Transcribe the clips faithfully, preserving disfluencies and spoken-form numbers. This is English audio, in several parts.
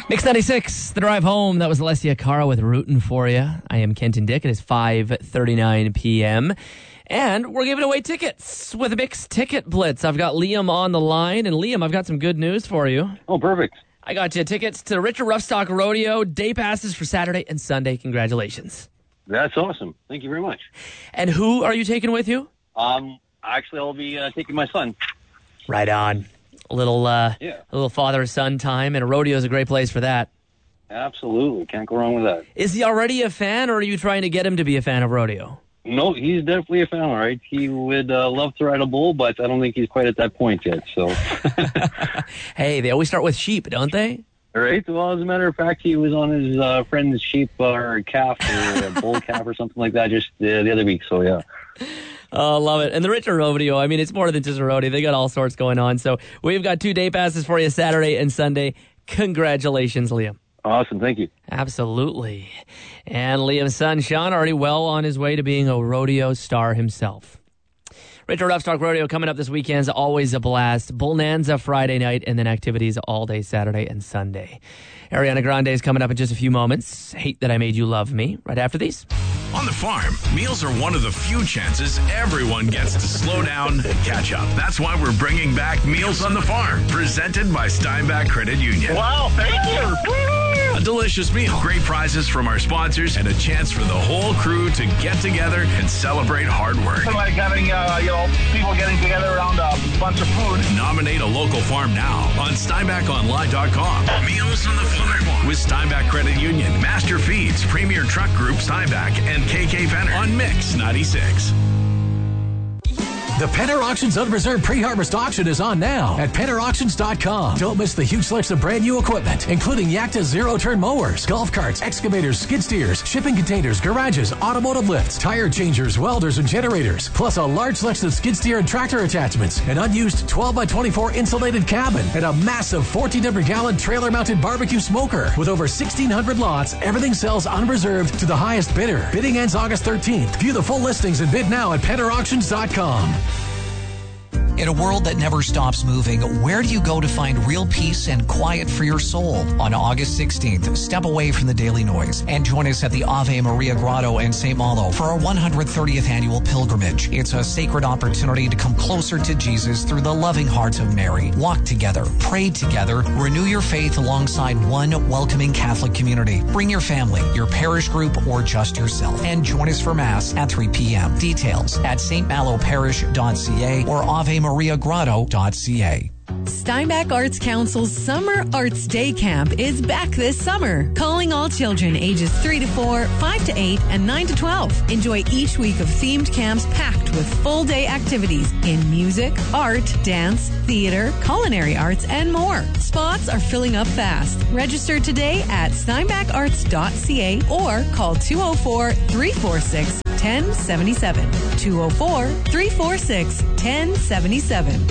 Mix ninety-six, The Drive Home. That was Alessia Cara with Rootin' For Ya. I am Kenton Dick. It is five thirty-nine p.m. And we're giving away tickets with a Mix Ticket Blitz. I've got Liam on the line. And Liam, I've got some good news for you. Oh, perfect. I got you tickets to Richard Roughstock Rodeo. Day passes for Saturday and Sunday. Congratulations. That's awesome. Thank you very much. And who are you taking with you? Um, actually, I'll be uh, taking my son. Right on. A little, uh, Yeah. a little father-son time, and a rodeo is a great place for that. Absolutely. Can't go wrong with that. Is he already a fan, or are you trying to get him to be a fan of rodeo? No, he's definitely a fan, all right? He would uh, love to ride a bull, but I don't think he's quite at that point yet, so. Hey, they always start with sheep, don't they? All right. Well, as a matter of fact, he was on his uh, friend's sheep uh, or calf or a bull calf or something like that just uh, the other week, so yeah. Oh, love it. And the Richard Rodeo, I mean, it's more than just a rodeo. They got all sorts going on. So we've got two day passes for you Saturday and Sunday. Congratulations, Liam. Awesome. Thank you. Absolutely. And Liam's son, Sean, already well on his way to being a rodeo star himself. Richard Roughstock Rodeo coming up this weekend is always a blast. Bullnanza Friday night, and then activities all day Saturday and Sunday. Ariana Grande is coming up in just a few moments. Hate That I Made You Love Me, right after these. On the farm, meals are one of the few chances everyone gets to slow down and catch up. That's why we're bringing back Meals on the Farm, presented by Steinbach Credit Union. Wow, thank you. A delicious meal, great prizes from our sponsors, and a chance for the whole crew to get together and celebrate hard work. It's like having, uh, you know, people getting together around a bunch of food. Nominate a local farm now on steinbach online dot com. Meals on the Farm with Steinbach Credit Union, Master Feeds, Premier Truck Group, Steinbach, and K K Penner on Mix ninety-six. The Penner Auctions Unreserved Pre-Harvest Auction is on now at penner auctions dot com. Don't miss the huge selection of brand new equipment, including Yakta zero-turn mowers, golf carts, excavators, skid steers, shipping containers, garages, automotive lifts, tire changers, welders, and generators, plus a large selection of skid steer and tractor attachments, an unused twelve by twenty-four insulated cabin, and a massive fourteen hundred gallon trailer-mounted barbecue smoker. With over sixteen hundred lots, everything sells unreserved to the highest bidder. Bidding ends August thirteenth. View the full listings and bid now at penner auctions dot com. In a world that never stops moving, where do you go to find real peace and quiet for your soul? On August sixteenth, step away from the daily noise and join us at the Ave Maria Grotto in Saint Malo for our one hundred thirtieth annual pilgrimage. It's a sacred opportunity to come closer to Jesus through the loving heart of Mary. Walk together, pray together, renew your faith alongside one welcoming Catholic community. Bring your family, your parish group, or just yourself, and join us for Mass at three p.m. Details at s t malo parish dot c a or ave maria grotto dot c a. Steinbach Arts Council's Summer Arts Day Camp is back this summer. Calling all children ages three to four, five to eight, and nine to twelve. Enjoy each week of themed camps packed with full day activities in music, art, dance, theater, culinary arts, and more. Spots are filling up fast. Register today at steinbach arts dot c a or call two oh four, three four six, one oh seven seven. two oh four, three four six, one oh seven seven.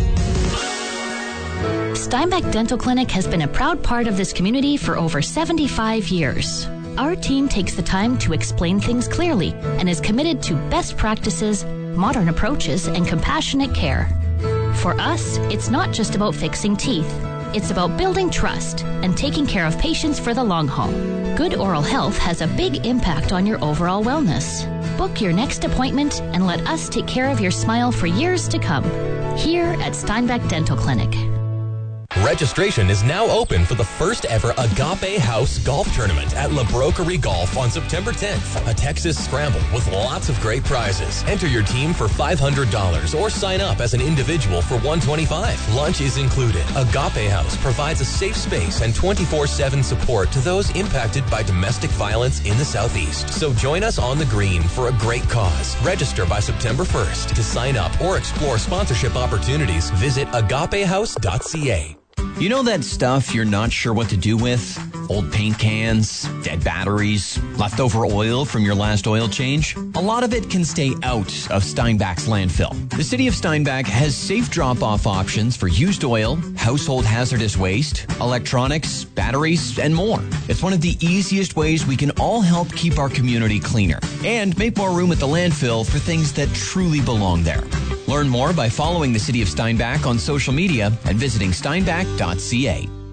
Steinbach Dental Clinic has been a proud part of this community for over seventy-five years. Our team takes the time to explain things clearly and is committed to best practices, modern approaches, and compassionate care. For us, it's not just about fixing teeth. It's about building trust and taking care of patients for the long haul. Good oral health has a big impact on your overall wellness. Book your next appointment and let us take care of your smile for years to come. Here at Steinbach Dental Clinic. Registration is now open for the first ever Agape House Golf Tournament at La Broquerie Golf on September tenth. A Texas Scramble with lots of great prizes. Enter your team for five hundred dollars or sign up as an individual for one hundred twenty-five dollars. Lunch is included. Agape House provides a safe space and twenty-four seven support to those impacted by domestic violence in the Southeast. So join us on the green for a great cause. Register by September first. To sign up or explore sponsorship opportunities, visit agape house dot c a. You know that stuff you're not sure what to do with? Old paint cans, dead batteries, leftover oil from your last oil change? A lot of it can stay out of Steinbach's landfill. The city of Steinbach has safe drop-off options for used oil, household hazardous waste, electronics, batteries, and more. It's one of the easiest ways we can all help keep our community cleaner and make more room at the landfill for things that truly belong there. Learn more by following the City of Steinbach on social media and visiting steinbach dot c a.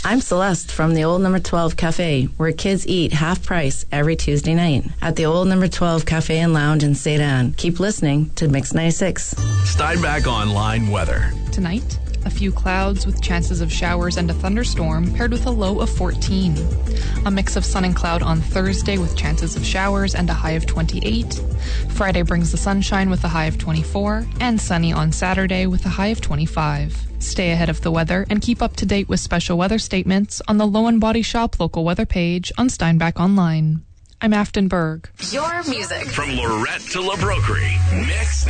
I'm Celeste from the Old Number twelve Cafe, where kids eat half price every Tuesday night at the Old Number twelve Cafe and Lounge in Saint Anne. Keep listening to Mix ninety-six. Steinbach Online weather. Tonight, a few clouds with chances of showers and a thunderstorm paired with a low of fourteen. A mix of sun and cloud on Thursday with chances of showers and a high of twenty-eight. Friday brings the sunshine with a high of twenty-four, and sunny on Saturday with a high of twenty-five. Stay ahead of the weather and keep up to date with special weather statements on the Low Body Shop local weather page on Steinbach Online. I'm Afton Berg. Your music. From Lorette to La Broquerie. Mix